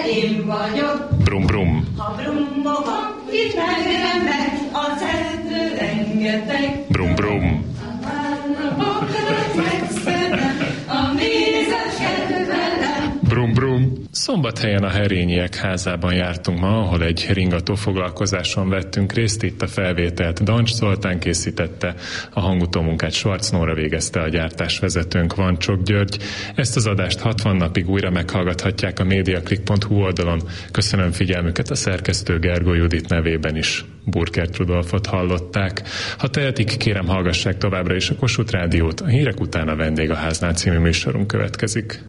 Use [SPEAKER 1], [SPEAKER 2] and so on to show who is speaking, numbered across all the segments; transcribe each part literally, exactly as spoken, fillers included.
[SPEAKER 1] én vagyok.
[SPEAKER 2] Brum brum.
[SPEAKER 1] Ha brumbogok, itt megremeg, az erdő rengeteg.
[SPEAKER 2] Brum brum.
[SPEAKER 1] A mézes kedvelem.
[SPEAKER 2] Brum brum. Szombathelyen a Herényiek házában jártunk ma, ahol egy ringató foglalkozáson vettünk részt. Itt a felvételt Dancs Zoltán készítette, a hangutómunkát Schwarz Nóra végezte, a gyártásvezetőnk Vancsok György. Ezt az adást hatvan napig újra meghallgathatják a mediaclick pont hu oldalon. Köszönöm figyelmüket a szerkesztő Gergó Judit nevében is. Burkert Rudolfot hallották. Ha tehetik, kérem hallgassák továbbra is a Kossuth Rádiót. A hírek után a Vendégháznál című műsorunk következik.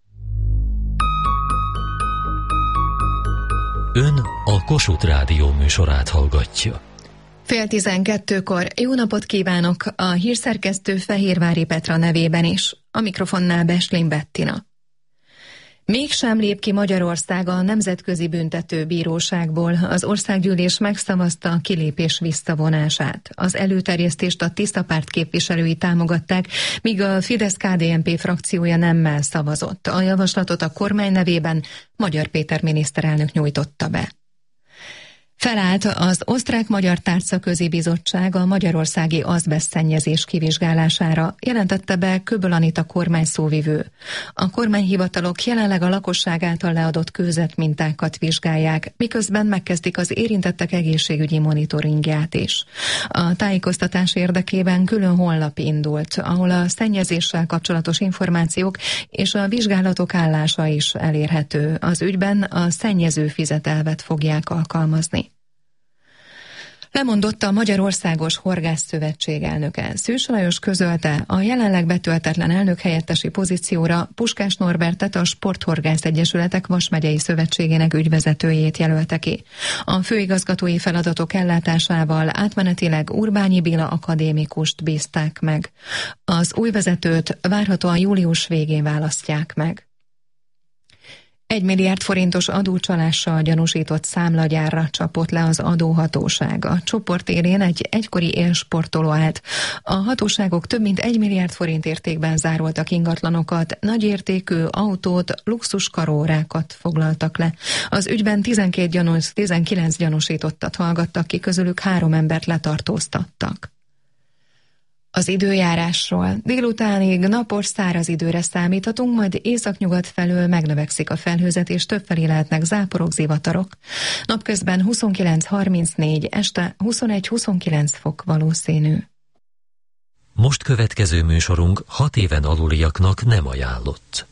[SPEAKER 3] Ön a Kossuth Rádió műsorát hallgatja.
[SPEAKER 4] Fél tizenkettőkor jó napot kívánok a hírszerkesztő Fehérvári Petra nevében is. A mikrofonnál Beslin Bettina. Mégsem lép ki Magyarország a Nemzetközi Büntetőbíróságból. Az országgyűlés megszavazta a kilépés visszavonását. Az előterjesztést a Tiszta Párt képviselői támogatták, míg a Fidesz-ká dé en pé frakciója nemmel szavazott. A javaslatot a kormány nevében Magyar Péter miniszterelnök nyújtotta be. Felállt az Osztrák-Magyar Tárcaközi Bizottság a magyarországi azbesztszennyezés kivizsgálására, jelentette be Köböl Anita kormány szóvivő. A kormányhivatalok jelenleg a lakosság által leadott kőzetmintákat vizsgálják, miközben megkezdik az érintettek egészségügyi monitoringját is. A tájékoztatás érdekében külön honlap indult, ahol a szennyezéssel kapcsolatos információk és a vizsgálatok állása is elérhető. Az ügyben a szennyező fizet elvet fogják alkalmazni. Lemondott a Magyarországos Horgászszövetség elnöke. Szűcs Lajos közölte, a jelenleg betöltetlen elnökhelyettesi pozícióra Puskás Norbertet, a Sporthorgász Egyesületek Vas megyei szövetségének ügyvezetőjét jelölte ki. A főigazgatói feladatok ellátásával átmenetileg Urbányi Béla akadémikust bízták meg. Az új vezetőt várhatóan július végén választják meg. Egy milliárd forintos adócsalással gyanúsított számlagyárra csapott le az adóhatóság. A csoport élén egy egykori élsportoló állt. A hatóságok több mint egy milliárd forint értékben zároltak ingatlanokat, nagyértékű autót, luxuskarórákat foglaltak le. Az ügyben tizenkét gyanús, tizenkilenc gyanúsítottat hallgattak ki, közülük három embert letartóztattak. Az időjárásról. Délutánig napos, száraz időre számíthatunk, majd északnyugat felől megnövekszik a felhőzet, és többfelé lehetnek záporok, zivatarok. Napközben huszonkilenc harmincnégy, este huszonegy huszonkilenc fok valószínű.
[SPEAKER 3] Most következő műsorunk hat éven aluliaknak nem ajánlott.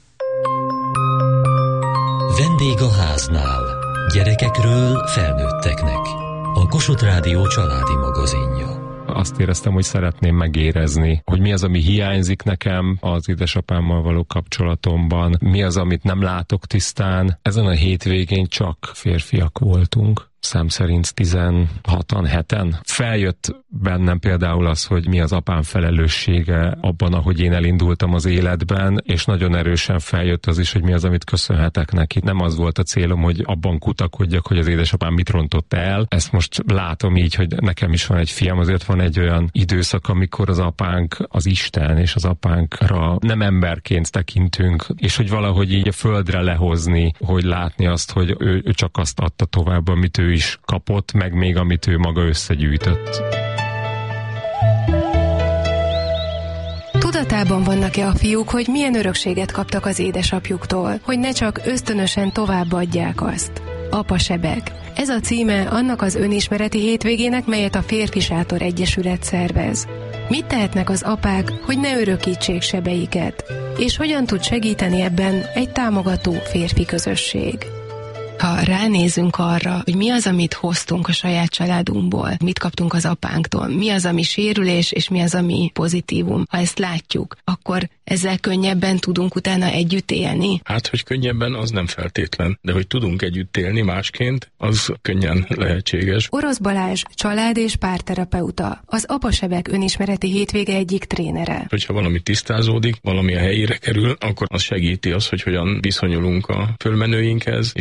[SPEAKER 3] Vendég a háznál. Gyerekekről felnőtteknek. A Kossuth Rádió családi magazinja.
[SPEAKER 2] Azt éreztem, hogy szeretném megérezni, hogy mi az, ami hiányzik nekem az édesapámmal való kapcsolatomban, mi az, amit nem látok tisztán. Ezen a hétvégén csak férfiak voltunk. Szám szerint tizenhatan, heten. Feljött bennem például az, hogy mi az apám felelőssége abban, ahogy én elindultam az életben, és nagyon erősen feljött az is, hogy mi az, amit köszönhetek neki. Nem az volt a célom, hogy abban kutakodjak, hogy az édesapám mit rontott el. Ezt most látom így, hogy nekem is van egy fiam, azért van egy olyan időszak, amikor az apánk az Isten, és az apánkra nem emberként tekintünk, és hogy valahogy így a földre lehozni, hogy látni azt, hogy ő, ő csak azt adta tovább, amit ő is kapott, meg még amit ő maga összegyűjtött.
[SPEAKER 5] Tudatában vannak-e a fiúk, hogy milyen örökséget kaptak az édesapjuktól, hogy ne csak ösztönösen továbbadják azt? Apasebek. Ez a címe annak az önismereti hétvégének, melyet a Férfi Sátor Egyesület szervez. Mit tehetnek az apák, hogy ne örökítsék sebeiket? És hogyan tud segíteni ebben egy támogató férfi közösség? Ha ránézünk arra, hogy mi az, amit hoztunk a saját családunkból, mit kaptunk az apánktól, mi az, ami sérülés, és mi az, ami pozitívum, ha ezt látjuk, akkor ezzel könnyebben tudunk utána együtt élni?
[SPEAKER 6] Hát, hogy könnyebben, az nem feltétlen, de hogy tudunk együtt élni másként, az könnyen lehetséges.
[SPEAKER 5] Orosz Balázs, család- és párterapeuta, az Apasebek önismereti hétvége egyik trénere.
[SPEAKER 6] Hogyha valami tisztázódik, valami a helyére kerül, akkor az segíti az, hogy hogyan viszonyulunk a fölmenőinkhez, és mit kezdünk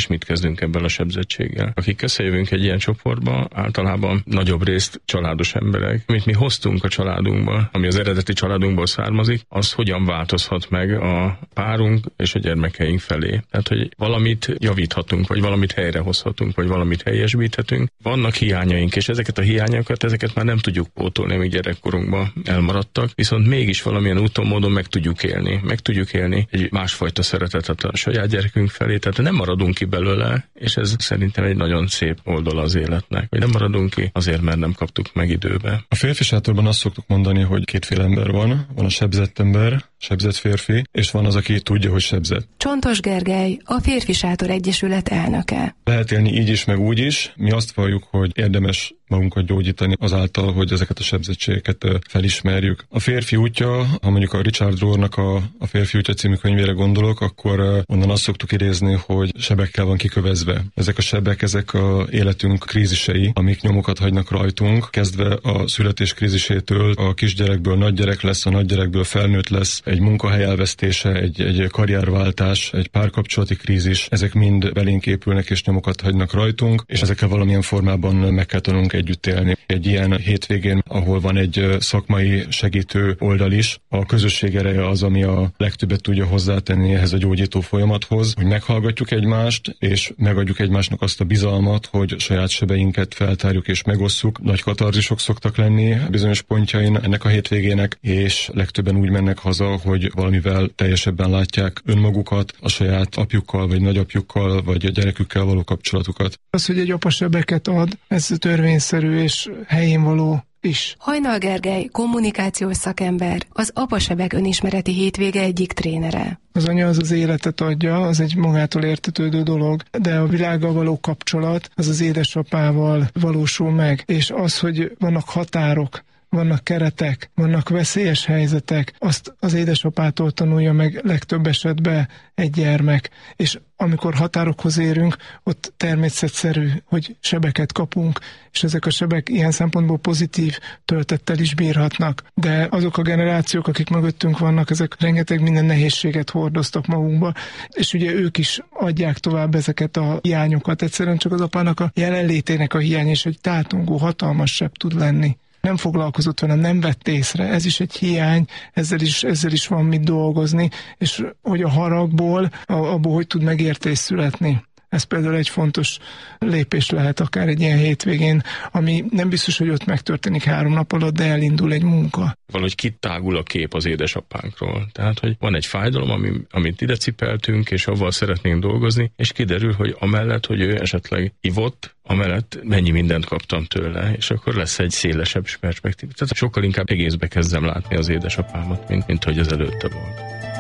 [SPEAKER 6] szembenézünk ebben a sebzettséggel. Akik összejövünk egy ilyen csoportba, általában nagyobb részt családos emberek, amit mi hoztunk a családunkba, ami az eredeti családunkból származik, az hogyan változhat meg a párunk és a gyermekeink felé. Tehát, hogy valamit javíthatunk, vagy valamit helyrehozhatunk, vagy valamit helyesbíthetünk. Vannak hiányaink, és ezeket a hiányokat, ezeket már nem tudjuk pótolni, amíg gyerekkorunkban elmaradtak, viszont mégis valamilyen úton, módon meg tudjuk élni. Meg tudjuk élni egy másfajta szeretetet a saját gyerekünk felé, tehát nem maradunk ki belőle, és ez szerintem egy nagyon szép oldala az életnek. Hogy nem maradunk ki azért, mert nem kaptuk meg időbe.
[SPEAKER 7] A férfi sátorban azt szoktuk mondani, hogy kétféle ember van. Van a sebzett ember, sebzett férfi, és van az, aki tudja, hogy sebzett.
[SPEAKER 5] Csontos Gergely, a Férfi Sátor Egyesület elnöke.
[SPEAKER 7] Lehet élni így is, meg úgy is. Mi azt valljuk, hogy érdemes magunkat gyógyítani azáltal, hogy ezeket a sebzettségeket felismerjük. A férfi útja, ha mondjuk a Richard Rohrnak a, a Férfi útja című könyvére gondolok, akkor onnan azt szoktuk idézni, hogy sebekkel van kikövezve. Ezek a sebek, ezek a életünk krízisei, amik nyomokat hagynak rajtunk, kezdve a születés krízisétől, a kisgyerekből nagygyerek lesz, a nagygyerekből felnőtt lesz, egy munkahely elvesztése, egy, egy karrierváltás, egy párkapcsolati krízis, ezek mind belénk épülnek és nyomokat hagynak rajtunk, és ezekkel valamilyen formában meg kell tanulnunk együtt élni. Egy ilyen hétvégén, ahol van egy szakmai segítő oldal is, a közösség ereje az, ami a legtöbbet tudja hozzátenni ehhez a gyógyító folyamathoz, hogy meghallgatjuk egymást, és megadjuk egymásnak azt a bizalmat, hogy saját sebeinket feltárjuk és megosszuk. Nagy katarzisok szoktak lenni bizonyos pontjain ennek a hétvégének, és legtöbben úgy mennek haza, hogy valamivel teljesebben látják önmagukat, a saját apjukkal, vagy nagyapjukkal, vagy a gyerekükkel való kapcsolatukat.
[SPEAKER 8] Az, hogy egy apa sebeket ad, ez törvényszerű és helyén való is.
[SPEAKER 5] Hajnal Gergely, kommunikációs szakember, az Apasebek önismereti hétvége egyik trénere.
[SPEAKER 8] Az anya az az életet adja, az egy magától értetődő dolog, de a világgal való kapcsolat az az édesapával valósul meg, és az, hogy vannak határok, vannak keretek, vannak veszélyes helyzetek, azt az édesapától tanulja meg legtöbb esetben egy gyermek, és amikor határokhoz érünk, ott természetszerű, hogy sebeket kapunk, és ezek a sebek ilyen szempontból pozitív töltettel is bírhatnak. De azok a generációk, akik mögöttünk vannak, ezek rengeteg minden nehézséget hordoztak magukba, és ugye ők is adják tovább ezeket a hiányokat. Egyszerűen csak az apának a jelenlétének a hiány, és egy tátongó, hatalmas seb tud lenni. Nem foglalkozott vele, nem vett észre, ez is egy hiány, ezzel is, ezzel is van mit dolgozni, és hogy a haragból, abból hogy tud megértés születni. Ez például egy fontos lépés lehet akár egy ilyen hétvégén, ami nem biztos, hogy ott megtörténik három nap alatt, de elindul egy munka.
[SPEAKER 6] Valahogy kitágul a kép az édesapánkról. Tehát, hogy van egy fájdalom, ami, amit ide cipeltünk, és avval szeretnénk dolgozni, és kiderül, hogy amellett, hogy ő esetleg ivott, amellett mennyi mindent kaptam tőle, és akkor lesz egy szélesebb perspektív. Tehát sokkal inkább egészbe kezdem látni az édesapámat, mint, mint hogy az előtte volt.